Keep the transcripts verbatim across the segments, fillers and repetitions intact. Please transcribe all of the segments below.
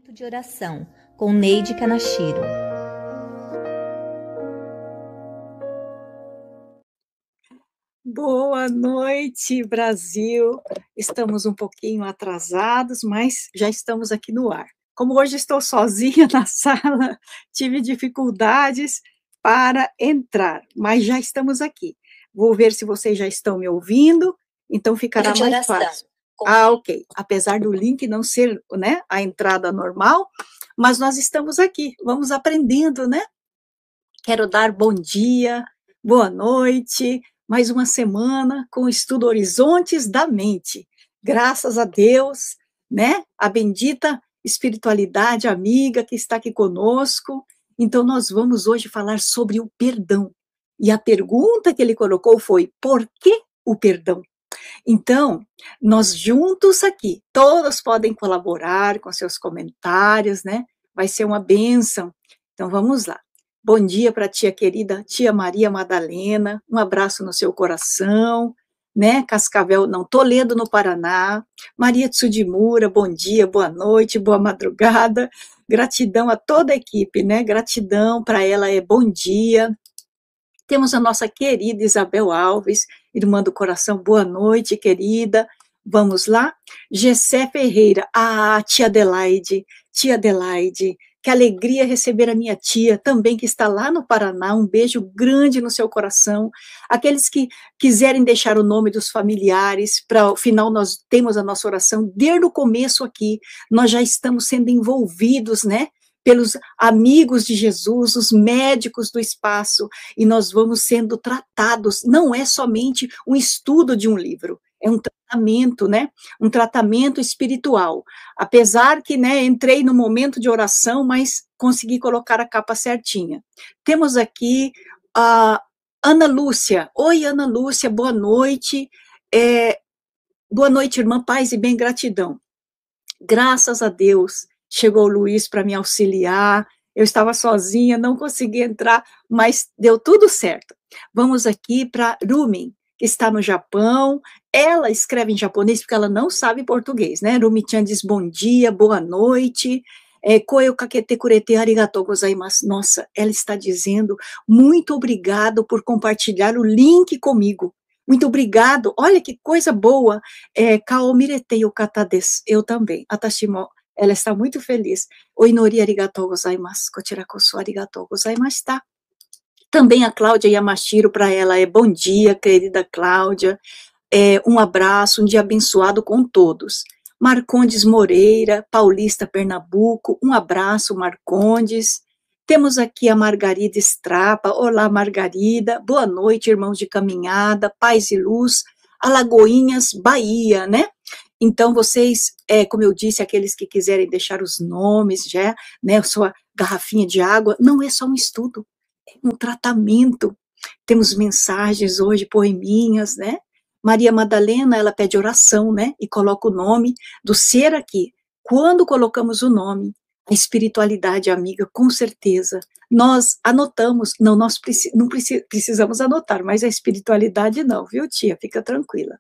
Momento de oração com Neide Kanashiro. Boa noite, Brasil. Estamos um pouquinho atrasados, mas já estamos aqui no ar. Como hoje estou sozinha na sala, tive dificuldades para entrar, mas já estamos aqui. Vou ver se vocês já estão me ouvindo, então ficará mais fácil. Ah, ok. Apesar do link não ser, né, a entrada normal, mas nós estamos aqui, vamos aprendendo, né? Quero dar bom dia, boa noite, mais uma semana com o estudo Horizontes da Mente. Graças a Deus, né? A bendita espiritualidade amiga que está aqui conosco. Então, nós vamos hoje falar sobre o perdão. E a pergunta que ele colocou foi: por que o perdão? Então, nós juntos aqui, todos podem colaborar com seus comentários, né? Vai ser uma bênção. Então, vamos lá. Bom dia para a tia querida, tia Maria Madalena, um abraço no seu coração, né? Cascavel, não, Toledo, no Paraná. Maria Tsudimura, bom dia, boa noite, boa madrugada. Gratidão a toda a equipe, né? Gratidão para ela é bom dia. Temos a nossa querida Isabel Alves, irmã do coração, boa noite, querida. Vamos lá? Gessé Ferreira, ah, tia Adelaide, tia Adelaide, que alegria receber a minha tia, também que está lá no Paraná, um beijo grande no seu coração. Aqueles que quiserem deixar o nome dos familiares, para o final nós temos a nossa oração, desde o começo aqui, nós já estamos sendo envolvidos, né? Pelos amigos de Jesus, os médicos do espaço, e nós vamos sendo tratados, não é somente um estudo de um livro, é um tratamento, né, um tratamento espiritual, apesar que, né, entrei no momento de oração, mas consegui colocar a capa certinha. Temos aqui a Ana Lúcia, oi Ana Lúcia, boa noite, é, boa noite irmã, paz e bem, gratidão, graças a Deus, chegou o Luiz para me auxiliar, eu estava sozinha, não consegui entrar, mas deu tudo certo. Vamos aqui para Rumi, que está no Japão, ela escreve em japonês porque ela não sabe português, né? Rumi-chan diz bom dia, boa noite, é, koe o kakete kurete arigatou gozaimasu. Nossa, ela está dizendo muito obrigado por compartilhar o link comigo. Muito obrigado, olha que coisa boa. É, kao miretei o kata desu, eu também. Atashimo, ela está muito feliz. Oi, Nori, arigatou gozaimasu. Kochirakosu, arigatou gozaimashita. Também a Cláudia Yamashiro, para ela é bom dia, querida Cláudia. É, um abraço, um dia abençoado com todos. Marcondes Moreira, Paulista, Pernambuco. Um abraço, Marcondes. Temos aqui a Margarida Strapa. Olá, Margarida. Boa noite, irmãos de caminhada, paz e luz. Alagoinhas, Bahia, né? Então, vocês, é, como eu disse, aqueles que quiserem deixar os nomes, já, né, sua garrafinha de água, não é só um estudo, é um tratamento. Temos mensagens hoje, poeminhas, né? Maria Madalena, ela pede oração, né? E coloca o nome do ser aqui. Quando colocamos o nome, a espiritualidade amiga, com certeza, nós anotamos, não, nós preci, não preci, precisamos anotar, mas a espiritualidade não, viu, tia? Fica tranquila.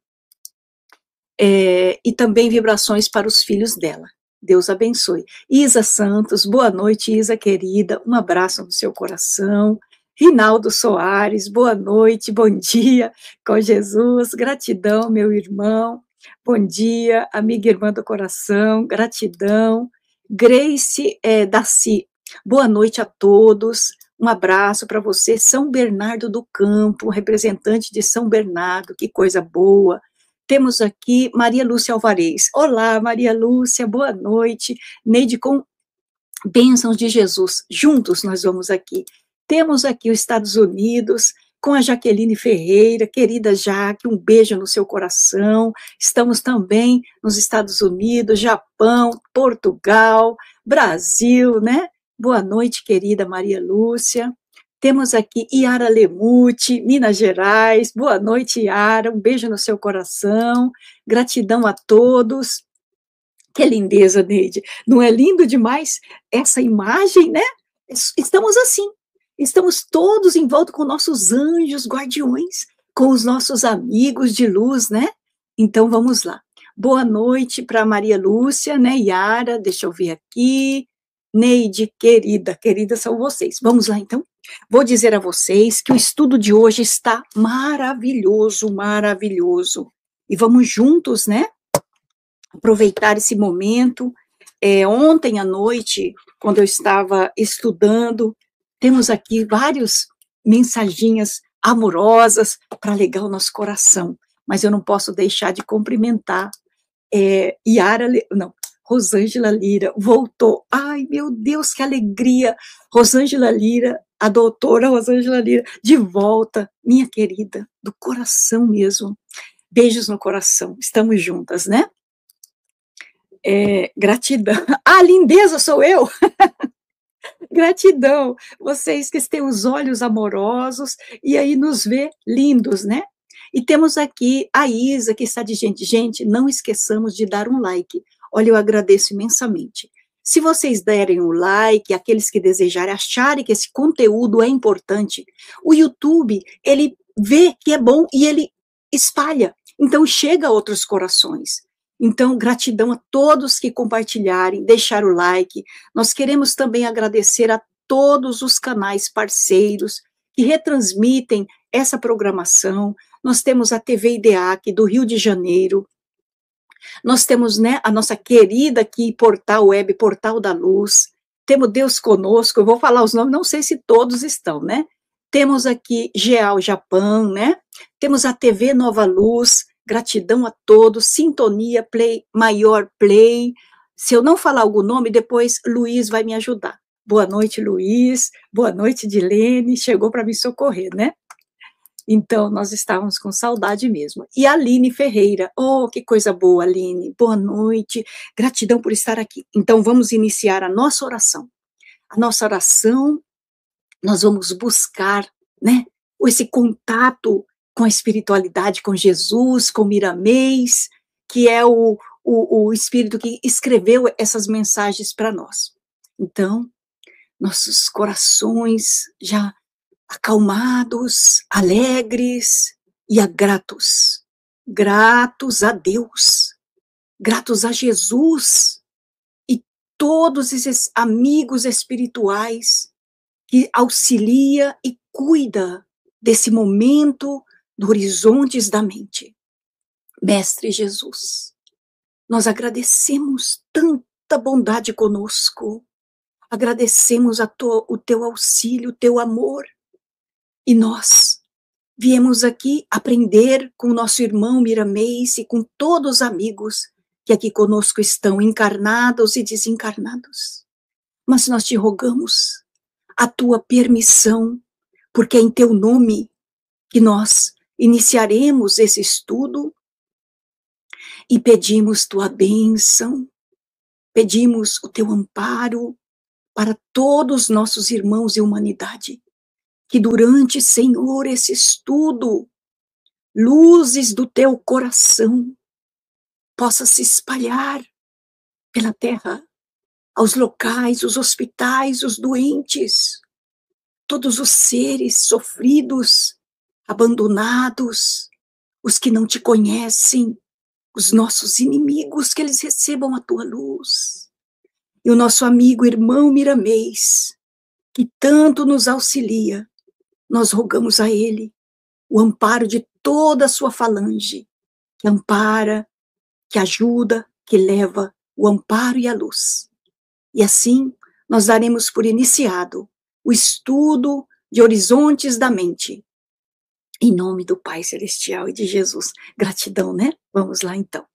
É, e também vibrações para os filhos dela. Deus abençoe. Isa Santos, boa noite, Isa querida, um abraço no seu coração. Rinaldo Soares, boa noite, bom dia, com Jesus, gratidão, meu irmão, bom dia, amiga e irmã do coração, gratidão. Grace é, Daci, boa noite a todos, um abraço para você, São Bernardo do Campo, representante de São Bernardo, que coisa boa. Temos aqui Maria Lúcia Alvarez. Olá, Maria Lúcia, boa noite. Neide, com bênçãos de Jesus. Juntos nós vamos aqui. Temos aqui os Estados Unidos, com a Jaqueline Ferreira. Querida Jaque, um beijo no seu coração. Estamos também nos Estados Unidos, Japão, Portugal, Brasil, né? Boa noite, querida Maria Lúcia. Temos aqui Iara Lemute, Minas Gerais. Boa noite, Iara. Um beijo no seu coração. Gratidão a todos. Que lindeza, Neide. Não é lindo demais essa imagem, né? Estamos assim. Estamos todos em volta com nossos anjos guardiões, com os nossos amigos de luz, né? Então, vamos lá. Boa noite para Maria Lúcia, né, Yara, deixa eu ver aqui. Neide, querida, querida são vocês. Vamos lá, então? Vou dizer a vocês que o estudo de hoje está maravilhoso, maravilhoso. E vamos juntos, né, aproveitar esse momento. É, ontem à noite, quando eu estava estudando, temos aqui várias mensaginhas amorosas para alegar o nosso coração, mas eu não posso deixar de cumprimentar é, Yara, não, Rosângela Lira, voltou. Ai, meu Deus, que alegria! Rosângela Lira, a doutora Rosângela Lira, de volta, minha querida, do coração mesmo. Beijos no coração, estamos juntas, né? É, gratidão. Ah, lindeza sou eu! Gratidão, vocês que têm os olhos amorosos e aí nos vê lindos, né? E temos aqui a Isa, que está de gente. Gente, não esqueçamos de dar um like. Olha, eu agradeço imensamente. Se vocês derem um like, aqueles que desejarem, acharem que esse conteúdo é importante, o YouTube, ele vê que é bom e ele espalha. Então, chega a outros corações. Então, gratidão a todos que compartilharem, deixar o like. Nós queremos também agradecer a todos os canais parceiros que retransmitem essa programação. Nós temos a T V IDEAC do Rio de Janeiro. Nós temos, né, a nossa querida aqui, Portal Web, Portal da Luz. Temos Deus Conosco, eu vou falar os nomes, não sei se todos estão, né? Temos aqui Geal Japão, né? Temos a T V Nova Luz. Gratidão a todos, Sintonia, Play, Maior Play. Se eu não falar algum nome, depois Luiz vai me ajudar. Boa noite, Luiz. Boa noite, Dilene. Chegou para me socorrer, né? Então, nós estávamos com saudade mesmo. E a Aline Ferreira. Oh, que coisa boa, Aline. Boa noite. Gratidão por estar aqui. Então, vamos iniciar a nossa oração. A nossa oração, nós vamos buscar, né, esse contato com a espiritualidade, com Jesus, com Miramês, que é o, o, o espírito que escreveu essas mensagens para nós. Então, nossos corações já acalmados, alegres e a gratos, gratos a Deus, gratos a Jesus e todos esses amigos espirituais que auxilia e cuida desse momento do Horizontes da Mente. Mestre Jesus, nós agradecemos tanta bondade conosco, agradecemos a to, o teu auxílio, o teu amor, e nós viemos aqui aprender com o nosso irmão Miramês e com todos os amigos que aqui conosco estão, encarnados e desencarnados. Mas nós te rogamos a tua permissão, porque é em teu nome que nós iniciaremos esse estudo e pedimos tua bênção, pedimos o teu amparo para todos os nossos irmãos e humanidade, que durante, Senhor, esse estudo, luzes do teu coração possa se espalhar pela terra, aos locais, os hospitais, os doentes, todos os seres sofridos, abandonados, os que não te conhecem, os nossos inimigos, que eles recebam a tua luz. E o nosso amigo irmão Miramês, que tanto nos auxilia, nós rogamos a ele o amparo de toda a sua falange, que ampara, que ajuda, que leva o amparo e a luz. E assim, nós daremos por iniciado o estudo de Horizontes da Mente, em nome do Pai Celestial e de Jesus. Gratidão, né? Vamos lá, então.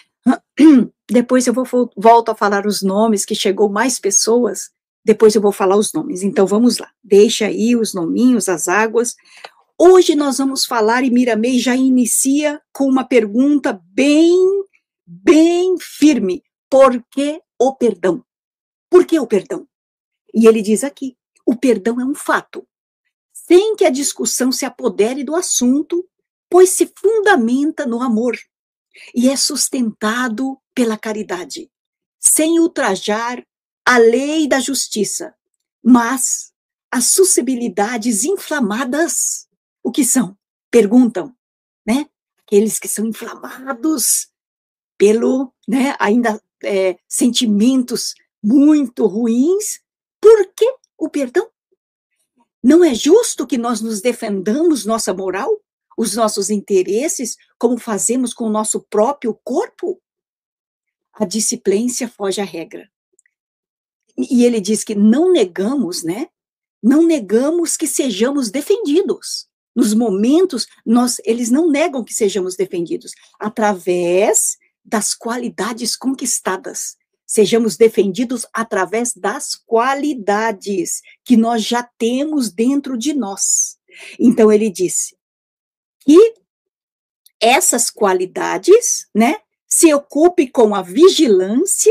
Depois eu vou, volto a falar os nomes, que chegou mais pessoas, depois eu vou falar os nomes. Então, vamos lá. Deixa aí os nominhos, as águas. Hoje nós vamos falar, e Miramês já inicia com uma pergunta bem, bem firme. Por que o perdão? Por que o perdão? E ele diz aqui, o perdão é um fato, sem que a discussão se apodere do assunto, pois se fundamenta no amor e é sustentado pela caridade, sem ultrajar a lei da justiça, mas as suscetibilidades inflamadas, o que são? Perguntam, né? Aqueles que são inflamados pelo, né, ainda é, sentimentos muito ruins. Por que o perdão? Não é justo que nós nos defendamos nossa moral, os nossos interesses, como fazemos com o nosso próprio corpo? A disciplência foge à regra. E ele diz que não negamos, né? Não negamos que sejamos defendidos. Nos momentos, nós, eles não negam que sejamos defendidos, através das qualidades conquistadas. Sejamos defendidos através das qualidades que nós já temos dentro de nós. Então, ele disse que essas qualidades, né, se ocupe com a vigilância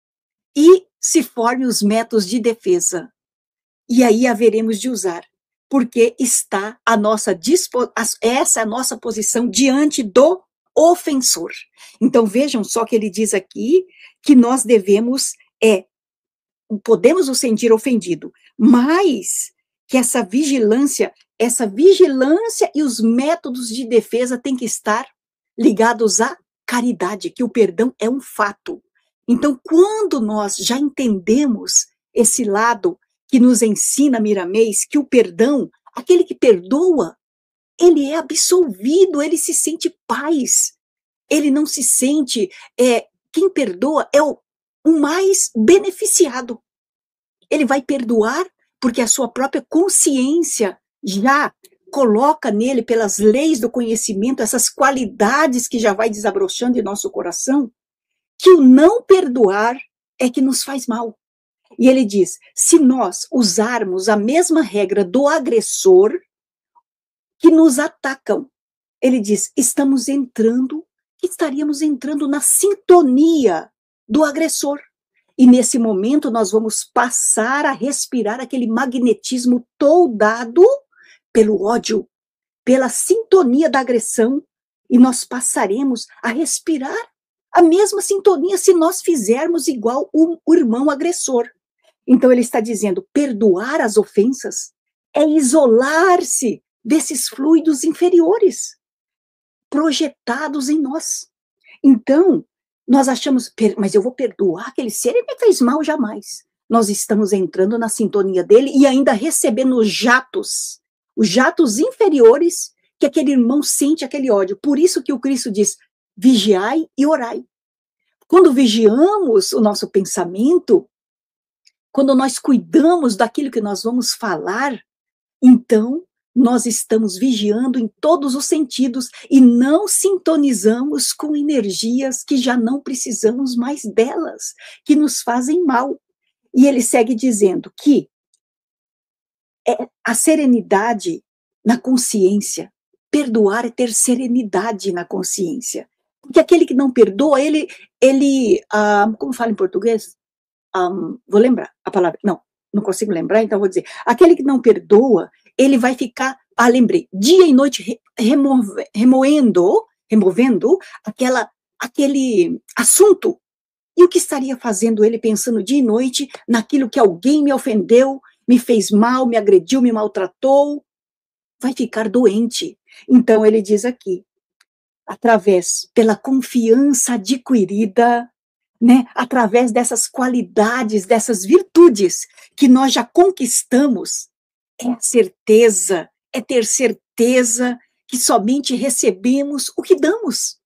e se forme os métodos de defesa. E aí haveremos de usar, porque está a nossa dispo, essa é a nossa posição diante do ofensor. Então vejam só que ele diz aqui que nós devemos, é, podemos nos sentir ofendido, mas que essa vigilância, essa vigilância e os métodos de defesa têm que estar ligados à caridade, que o perdão é um fato. Então, quando nós já entendemos esse lado que nos ensina Miramês, que o perdão, aquele que perdoa, ele é absolvido, ele se sente paz, ele não se sente, é, quem perdoa é o, o mais beneficiado. Ele vai perdoar porque a sua própria consciência já coloca nele, pelas leis do conhecimento, essas qualidades que já vai desabrochando em nosso coração, que o não perdoar é que nos faz mal. E ele diz, se nós usarmos a mesma regra do agressor que nos atacam, ele diz, estamos entrando, estaríamos entrando na sintonia do agressor. E nesse momento nós vamos passar a respirar aquele magnetismo toldado pelo ódio, pela sintonia da agressão, e nós passaremos a respirar a mesma sintonia se nós fizermos igual o, o irmão agressor. Então ele está dizendo, perdoar as ofensas é isolar-se desses fluidos inferiores, projetados em nós. Então, nós achamos, mas eu vou perdoar aquele ser, ele me fez mal jamais. Nós estamos entrando na sintonia dele e ainda recebendo os jatos, os jatos inferiores que aquele irmão sente aquele ódio. Por isso que o Cristo diz, vigiai e orai. Quando vigiamos o nosso pensamento, quando nós cuidamos daquilo que nós vamos falar, então nós estamos vigiando em todos os sentidos e não sintonizamos com energias que já não precisamos mais delas, que nos fazem mal. E ele segue dizendo que é a serenidade na consciência, perdoar é ter serenidade na consciência. Porque aquele que não perdoa, ele, ele ah, como fala em português? Um, vou lembrar a palavra, não, não consigo lembrar, então vou dizer, aquele que não perdoa, ele vai ficar, ah, lembrei, dia e noite remove, remoendo, removendo aquela, aquele assunto. E o que estaria fazendo ele pensando dia e noite naquilo que alguém me ofendeu, me fez mal, me agrediu, me maltratou? Vai ficar doente. Então ele diz aqui, através, pela confiança adquirida, né, através dessas qualidades, dessas virtudes que nós já conquistamos, é a certeza, é ter certeza que somente recebemos o que damos.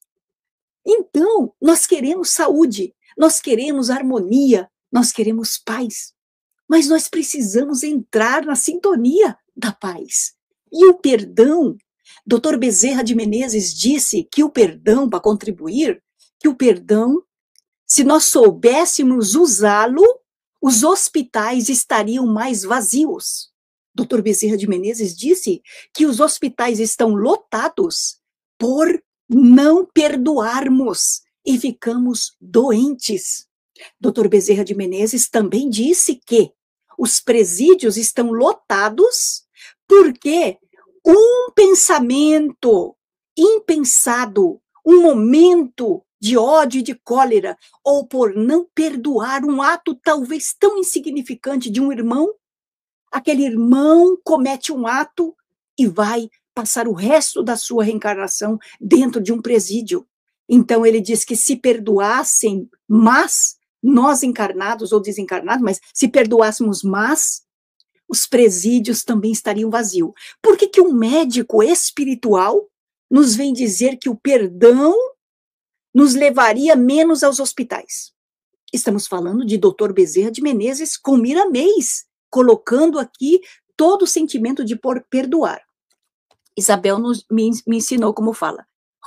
Então, nós queremos saúde, nós queremos harmonia, nós queremos paz, mas nós precisamos entrar na sintonia da paz. E o perdão, doutor Bezerra de Menezes disse que o perdão, para contribuir, que o perdão, se nós soubéssemos usá-lo, os hospitais estariam mais vazios. doutor Bezerra de Menezes disse que os hospitais estão lotados por não perdoarmos e ficamos doentes. doutor Bezerra de Menezes também disse que os presídios estão lotados porque um pensamento impensado, um momento de ódio e de cólera, ou por não perdoar um ato talvez tão insignificante de um irmão, aquele irmão comete um ato e vai passar o resto da sua reencarnação dentro de um presídio. Então ele diz que se perdoassem, mas nós encarnados ou desencarnados, mas se perdoássemos mais, os presídios também estariam vazios. Por que que um médico espiritual nos vem dizer que o perdão nos levaria menos aos hospitais? Estamos falando de doutor Bezerra de Menezes com Miramês, colocando aqui todo o sentimento de por perdoar. Isabel nos, me, me ensinou como fala.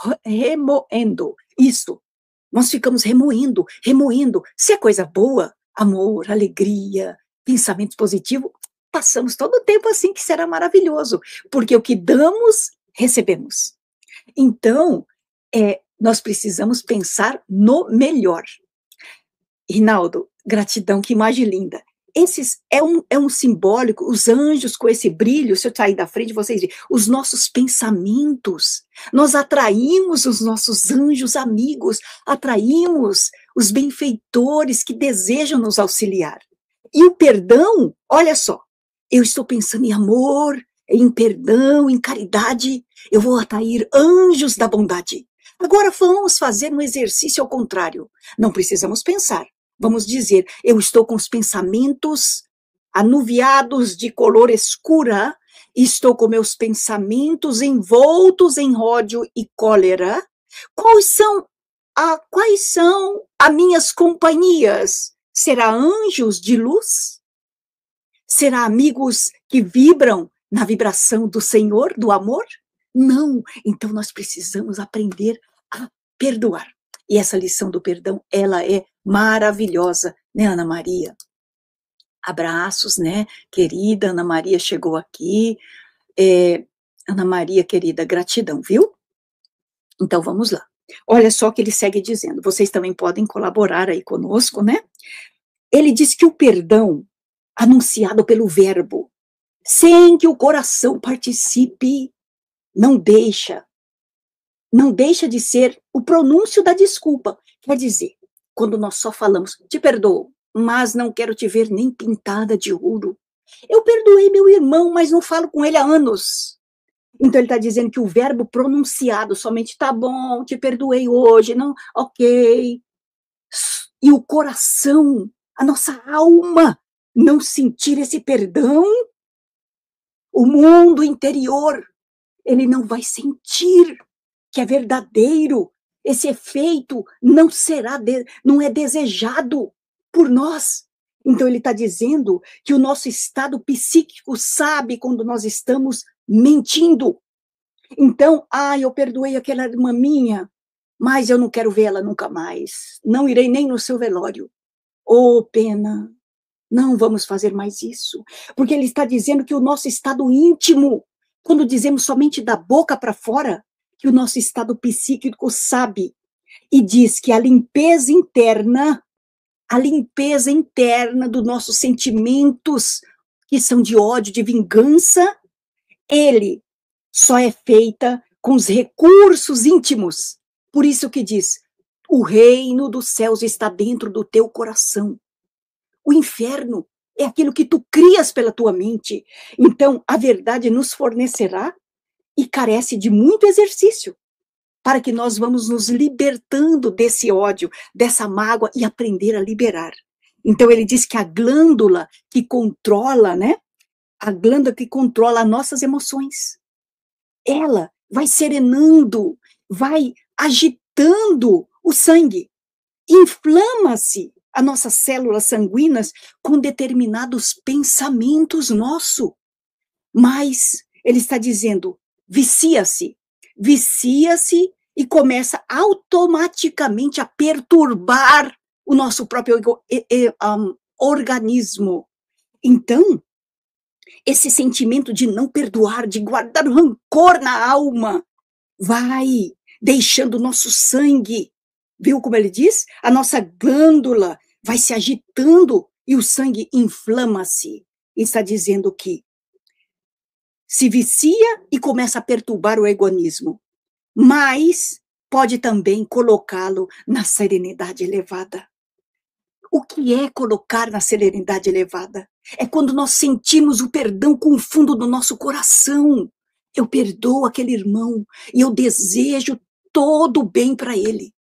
Remoendo. Isso. Nós ficamos remoendo, remoendo. Se é coisa boa, amor, alegria, pensamento positivo, passamos todo o tempo assim, que será maravilhoso. Porque o que damos, recebemos. Então, é, nós precisamos pensar no melhor. Rinaldo, gratidão, que imagem linda. Esses é um, é um simbólico, os anjos com esse brilho, se eu sair da frente, vocês veem, os nossos pensamentos, nós atraímos os nossos anjos amigos, atraímos os benfeitores que desejam nos auxiliar. E o perdão, olha só, eu estou pensando em amor, em perdão, em caridade, eu vou atrair anjos da bondade. Agora vamos fazer um exercício ao contrário, não precisamos pensar. Vamos dizer, eu estou com os pensamentos anuviados de color escura, estou com meus pensamentos envoltos em ódio e cólera. Quais são, a, quais são as minhas companhias? Será anjos de luz? Será amigos que vibram na vibração do Senhor, do amor? Não. Então nós precisamos aprender a perdoar. E essa lição do perdão, ela é maravilhosa, né, Ana Maria? Abraços, né, querida, Ana Maria chegou aqui. É, Ana Maria, querida, gratidão, viu? Então, vamos lá. Olha só o que ele segue dizendo, vocês também podem colaborar aí conosco, né? Ele diz que o perdão, anunciado pelo verbo, sem que o coração participe, não deixa, não deixa de ser o pronúncio da desculpa. Quer dizer, quando nós só falamos, te perdoo, mas não quero te ver nem pintada de ouro. Eu perdoei meu irmão, mas não falo com ele há anos. Então ele está dizendo que o verbo pronunciado somente, tá bom, te perdoei hoje, não, ok. E o coração, a nossa alma, não sentir esse perdão, o mundo interior, ele não vai sentir que é verdadeiro. Esse efeito não será, de, não é desejado por nós. Então ele está dizendo que o nosso estado psíquico sabe quando nós estamos mentindo. Então, ah, eu perdoei aquela irmã minha, mas eu não quero vê-la nunca mais. Não irei nem no seu velório. Oh, pena. Não vamos fazer mais isso. Porque ele está dizendo que o nosso estado íntimo, quando dizemos somente da boca para fora, que o nosso estado psíquico sabe, e diz que a limpeza interna, a limpeza interna dos nossos sentimentos, que são de ódio, de vingança, ele só é feita com os recursos íntimos. Por isso que diz, o reino dos céus está dentro do teu coração. O inferno é aquilo que tu crias pela tua mente. Então, a verdade nos fornecerá e carece de muito exercício para que nós vamos nos libertando desse ódio, dessa mágoa e aprender a liberar. Então ele diz que a glândula que controla, né? A glândula que controla as nossas emoções, ela vai serenando, vai agitando o sangue, inflama-se as nossas células sanguíneas com determinados pensamentos nossos. Mas ele está dizendo, vicia-se, vicia-se e começa automaticamente a perturbar o nosso próprio um, organismo. Então, esse sentimento de não perdoar, de guardar rancor na alma, vai deixando o nosso sangue, viu como ele diz? A nossa glândula vai se agitando e o sangue inflama-se. Está dizendo que se vicia e começa a perturbar o egoísmo, mas pode também colocá-lo na serenidade elevada. O que é colocar na serenidade elevada? É quando nós sentimos o perdão com o fundo do nosso coração. Eu perdoo aquele irmão e eu desejo todo o bem para ele.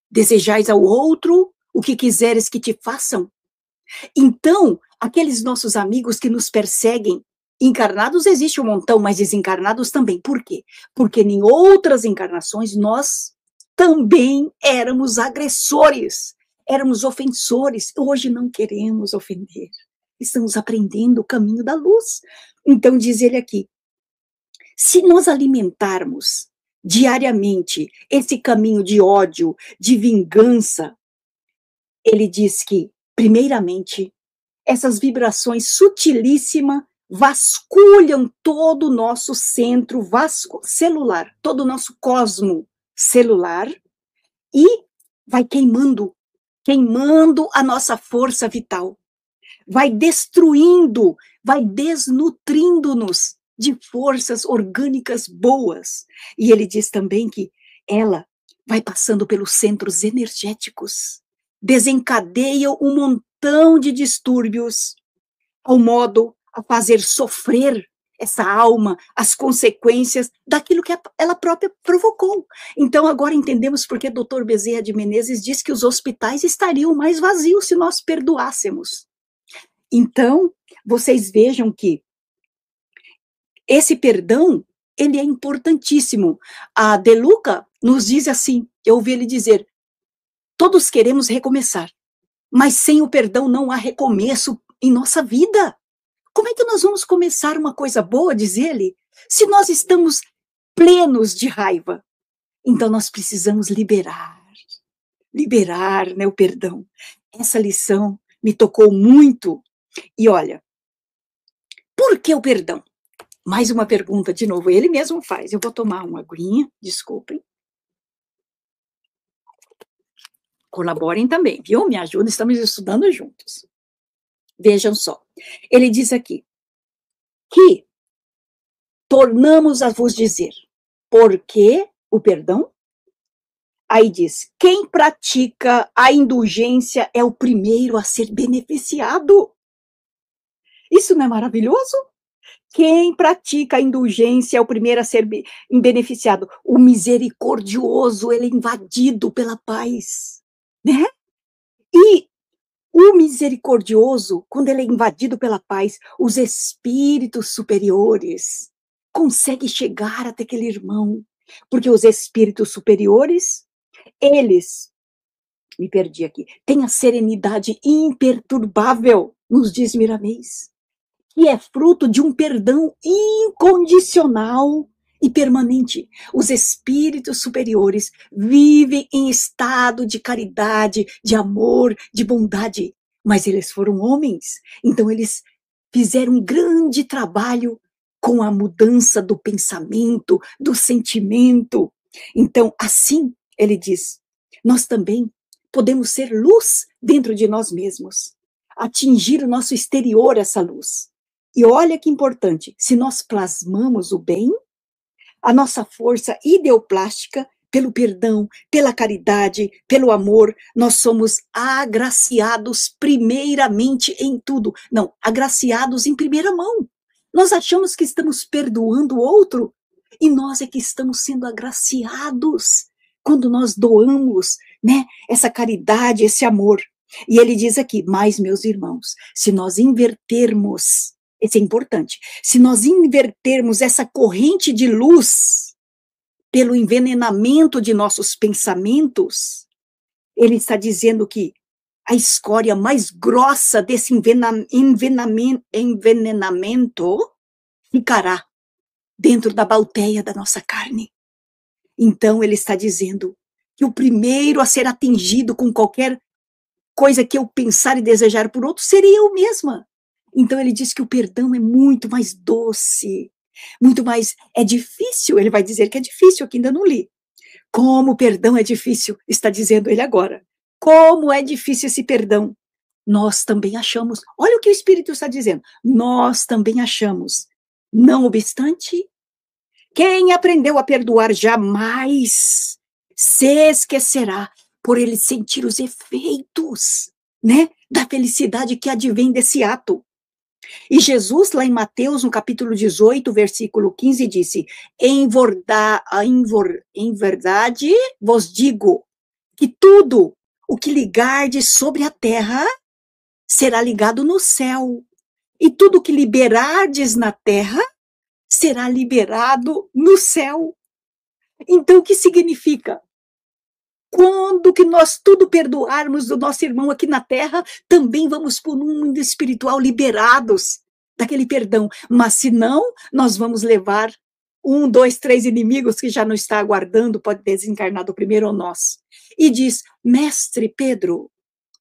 Desejais ao outro o que quiseres que te façam. Então, aqueles nossos amigos que nos perseguem, encarnados existe um montão, mas desencarnados também. Por quê? Porque em outras encarnações nós também éramos agressores, éramos ofensores. Hoje não queremos ofender. Estamos aprendendo o caminho da luz. Então, diz ele aqui, se nós alimentarmos diariamente esse caminho de ódio, de vingança, ele diz que, primeiramente, essas vibrações sutilíssimas vasculham todo o nosso centro vasco, celular, todo o nosso cosmo celular e vai queimando, queimando a nossa força vital, vai destruindo, vai desnutrindo-nos de forças orgânicas boas. E ele diz também que ela vai passando pelos centros energéticos, desencadeia um montão de distúrbios, ao modo a fazer sofrer essa alma, as consequências daquilo que ela própria provocou. Então agora entendemos porque doutor Bezerra de Menezes diz que os hospitais estariam mais vazios se nós perdoássemos. Então, vocês vejam que esse perdão, ele é importantíssimo. A De Luca nos diz assim, eu ouvi ele dizer, todos queremos recomeçar, mas sem o perdão não há recomeço em nossa vida. Como é que nós vamos começar uma coisa boa, diz ele, se nós estamos plenos de raiva? Então nós precisamos liberar, liberar, né, o perdão. Essa lição me tocou muito. E olha, por que o perdão? Mais uma pergunta de novo, ele mesmo faz. Eu vou tomar uma aguinha, desculpem. Colaborem também, viu? Me ajudem, estamos estudando juntos. Vejam só, ele diz aqui, que tornamos a vos dizer, por que o perdão? Aí diz, quem pratica a indulgência é o primeiro a ser beneficiado. Isso não é maravilhoso? Quem pratica a indulgência é o primeiro a ser beneficiado. O misericordioso, ele é invadido pela paz, né? E o misericordioso, quando ele é invadido pela paz, os espíritos superiores conseguem chegar até aquele irmão, porque os espíritos superiores, eles, me perdi aqui, têm a serenidade imperturbável, nos diz Miramês, que é fruto de um perdão incondicional e permanente. Os espíritos superiores vivem em estado de caridade, de amor, de bondade, mas eles foram homens, então eles fizeram um grande trabalho com a mudança do pensamento, do sentimento. Então, assim, ele diz, nós também podemos ser luz dentro de nós mesmos, atingir o nosso exterior essa luz. E olha que importante, se nós plasmamos o bem, a nossa força ideoplástica, pelo perdão, pela caridade, pelo amor, nós somos agraciados primeiramente em tudo. Não, agraciados em primeira mão. Nós achamos que estamos perdoando o outro, e nós é que estamos sendo agraciados quando nós doamos, né, essa caridade, esse amor. E ele diz aqui, mas meus irmãos, se nós invertermos, isso é importante, se nós invertermos essa corrente de luz pelo envenenamento de nossos pensamentos, ele está dizendo que a escória mais grossa desse envenenamento, envenenamento ficará dentro da balteia da nossa carne. Então ele está dizendo que o primeiro a ser atingido com qualquer coisa que eu pensar e desejar por outro seria eu mesma. Então ele diz que o perdão é muito mais doce, muito mais, é difícil, ele vai dizer que é difícil, aqui ainda não li. Como o perdão é difícil, está dizendo ele agora. Como é difícil esse perdão. Nós também achamos, olha o que o Espírito está dizendo, nós também achamos. Não obstante, quem aprendeu a perdoar jamais se esquecerá por ele sentir os efeitos, né, da felicidade que advém desse ato. E Jesus, lá em Mateus, no capítulo dezoito, versículo quinze, disse, em, vorda, em, vor, em verdade vos digo, que tudo o que ligardes sobre a terra será ligado no céu, e tudo o que liberardes na terra será liberado no céu. Então, o que significa? Quando que nós tudo perdoarmos do nosso irmão aqui na terra, também vamos para o mundo espiritual liberados daquele perdão. Mas se não, nós vamos levar um, dois, três inimigos que já não está aguardando, pode desencarnar do primeiro ou nós. E diz, mestre Pedro,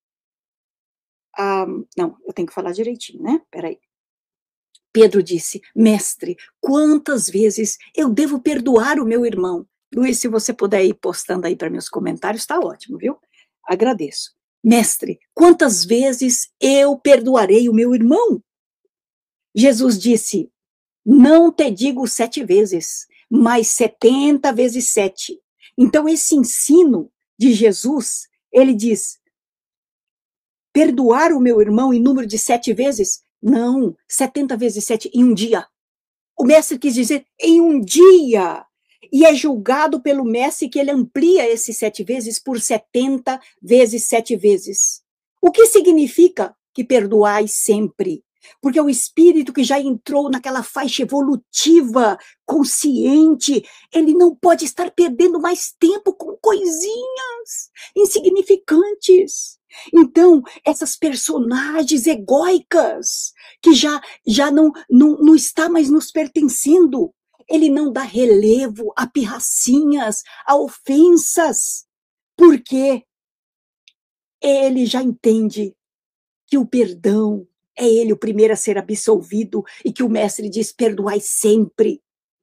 ah, não, eu tenho que falar direitinho, né? Peraí. Pedro disse, mestre, quantas vezes eu devo perdoar o meu irmão? Luiz, se você puder ir postando aí para meus comentários, está ótimo, viu? Agradeço. Mestre, quantas vezes eu perdoarei o meu irmão? Jesus disse, não te digo sete vezes, mas setenta vezes sete. Então, esse ensino de Jesus, ele diz, perdoar o meu irmão em número de sete vezes? Não, setenta vezes sete em um dia. O mestre quis dizer em um dia. E é julgado pelo mestre que ele amplia esses sete vezes por setenta vezes sete vezes. O que significa que perdoai sempre? Porque é o espírito que já entrou naquela faixa evolutiva, consciente, ele não pode estar perdendo mais tempo com coisinhas insignificantes. Então, essas personagens egóicas, que já, já não, não, não está mais nos pertencendo, ele não dá relevo a pirracinhas, a ofensas, porque ele já entende que o perdão é ele o primeiro a ser absolvido e que o mestre diz, perdoai sempre.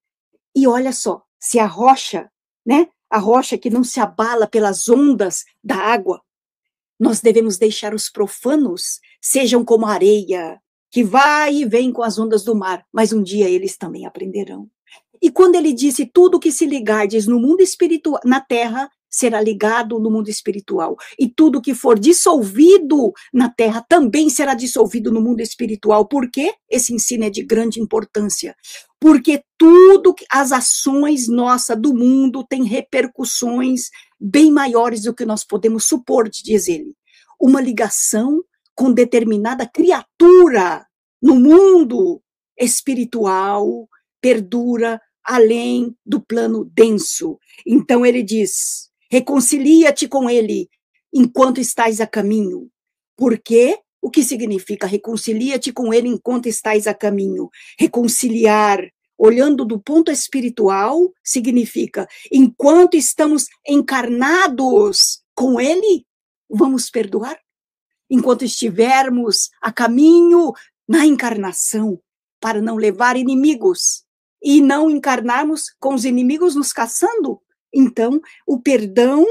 E olha só, se a rocha, né, a rocha que não se abala pelas ondas da água, nós devemos deixar os profanos, sejam como a areia, que vai e vem com as ondas do mar, mas um dia eles também aprenderão. E quando ele disse, tudo que se ligardes no mundo espiritual, na terra, será ligado no mundo espiritual. E tudo que for dissolvido na terra também será dissolvido no mundo espiritual. Por quê? Esse ensino é de grande importância. Porque tudo, as ações nossas do mundo têm repercussões bem maiores do que nós podemos supor, diz ele. Uma ligação com determinada criatura no mundo espiritual perdura além do plano denso. Então ele diz, reconcilia-te com ele enquanto estás a caminho. Por quê? O que significa reconcilia-te com ele enquanto estás a caminho? Reconciliar, olhando do ponto espiritual, significa, enquanto estamos encarnados com ele, vamos perdoar? Enquanto estivermos a caminho na encarnação, para não levar inimigos, e não encarnarmos com os inimigos nos caçando. Então, o perdão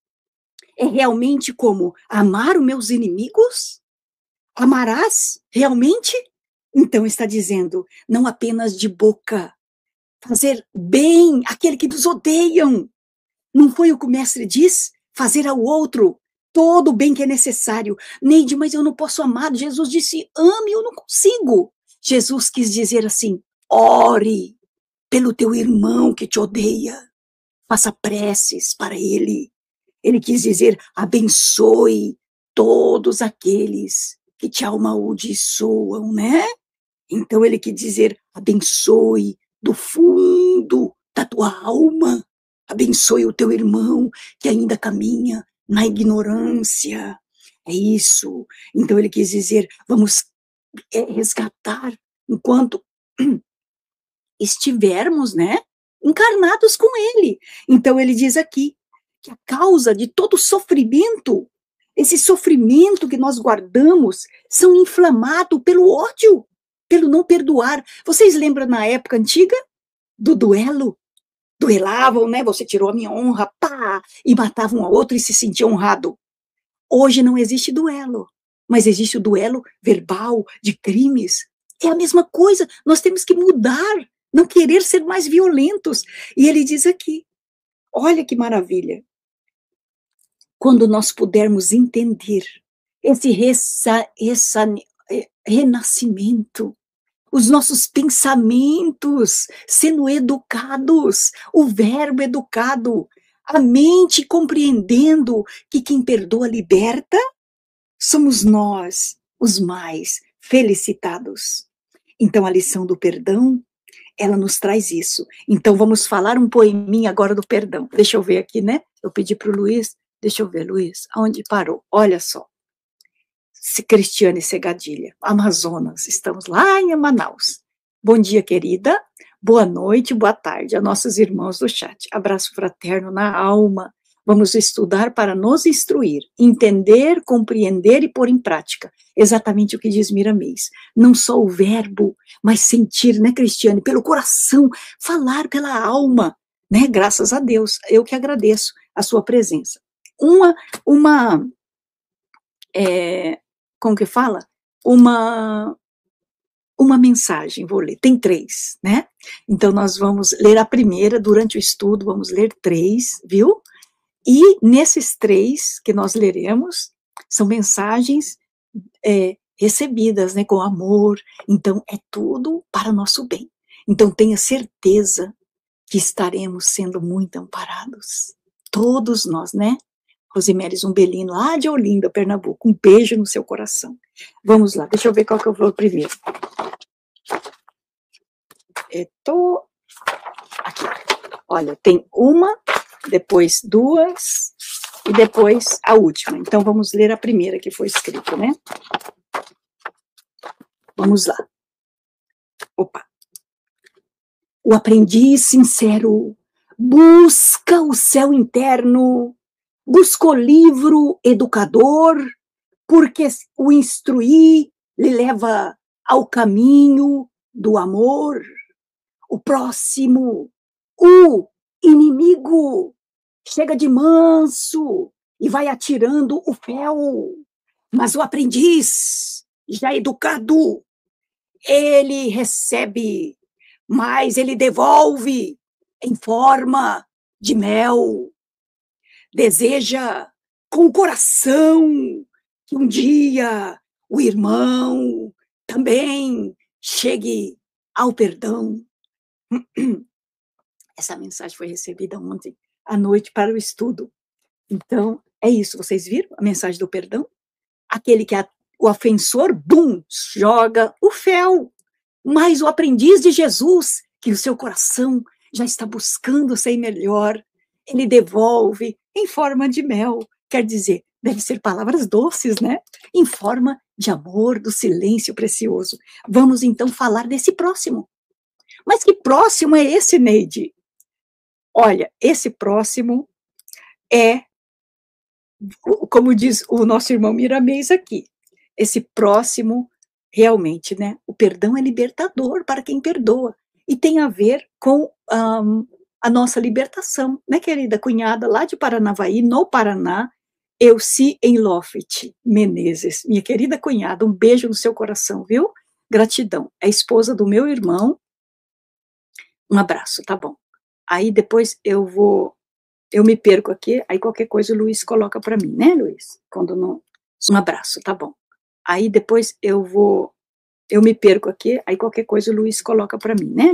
é realmente como amar os meus inimigos? Amarás realmente? Então está dizendo, não apenas de boca, fazer bem àquele que nos odeiam. Não foi o que o mestre diz? Fazer ao outro todo o bem que é necessário. Neide, mas eu não posso amar. Jesus disse, ame, eu não consigo. Jesus quis dizer assim, ore pelo teu irmão que te odeia. Faça preces para ele. Ele quis dizer, abençoe todos aqueles que te amaldiçoam, né? Então ele quis dizer, abençoe do fundo da tua alma. Abençoe o teu irmão que ainda caminha na ignorância. É isso. Então ele quis dizer, vamos resgatar enquanto estivermos, né, encarnados com ele. Então ele diz aqui que a causa de todo sofrimento, esse sofrimento que nós guardamos, são inflamados pelo ódio, pelo não perdoar. Vocês lembram na época antiga do duelo? Duelavam, né? Você tirou a minha honra, pá, e matavam um ao outro e se sentia honrado. Hoje não existe duelo, mas existe o duelo verbal de crimes. É a mesma coisa, nós temos que mudar, não querer ser mais violentos. E ele diz aqui, olha que maravilha, quando nós pudermos entender esse ressa, essa, renascimento, os nossos pensamentos sendo educados, o verbo educado, a mente compreendendo que quem perdoa liberta, somos nós os mais felicitados. Então, a lição do perdão, ela nos traz isso. Então, vamos falar um poeminha agora do perdão. Deixa eu ver aqui, né? Eu pedi para o Luiz, deixa eu ver, Luiz, aonde parou? Olha só. Cristiane Segadilha, Amazonas, estamos lá em Manaus. Bom dia, querida, boa noite, boa tarde a nossos irmãos do chat. Abraço fraterno na alma. Vamos estudar para nos instruir, entender, compreender e pôr em prática. Exatamente o que diz Miramês. Não só o verbo, mas sentir, né, Cristiane? Pelo coração, falar pela alma, né? Graças a Deus, eu que agradeço a sua presença. Uma, uma, é, como que fala? Uma, uma mensagem, vou ler, tem três, né? Então nós vamos ler a primeira, durante o estudo, vamos ler três, viu? E nesses três que nós leremos, são mensagens é, recebidas, né, com amor, então é tudo para nosso bem. Então tenha certeza que estaremos sendo muito amparados, todos nós, né? Rosemary Zumbelino, lá de Olinda, Pernambuco, um beijo no seu coração. Vamos lá, deixa eu ver qual que eu vou primeiro. Eu tô... Aqui, olha, tem uma, depois duas, e depois a última. Então, vamos ler a primeira que foi escrita, né? Vamos lá. Opa. O aprendiz sincero busca o céu interno, busca o livro educador, porque o instruir lhe leva ao caminho do amor. O próximo, o inimigo, chega de manso e vai atirando o fel, mas o aprendiz, já educado, ele recebe, mas ele devolve em forma de mel. Deseja com o coração que um dia o irmão também chegue ao perdão. Essa mensagem foi recebida ontem à noite para o estudo. Então, é isso. Vocês viram a mensagem do perdão? Aquele que é o ofensor, bum, joga o fel. Mas o aprendiz de Jesus, que o seu coração já está buscando ser melhor, ele devolve em forma de mel. Quer dizer, deve ser palavras doces, né? Em forma de amor, do silêncio precioso. Vamos então falar desse próximo. Mas que próximo é esse, Neide? Olha, esse próximo é, como diz o nosso irmão Miramês aqui, esse próximo, realmente, né? O perdão é libertador para quem perdoa. E tem a ver com um, a nossa libertação, né, querida cunhada, lá de Paranavaí, no Paraná, Elci Enlofit Menezes, minha querida cunhada, um beijo no seu coração, viu? Gratidão. É esposa do meu irmão. Um abraço, tá bom. Aí depois eu vou, eu me perco aqui, aí qualquer coisa o Luiz coloca para mim, né, Luiz? Quando não, um abraço, tá bom. Aí depois eu vou, eu me perco aqui, aí qualquer coisa o Luiz coloca para mim, né?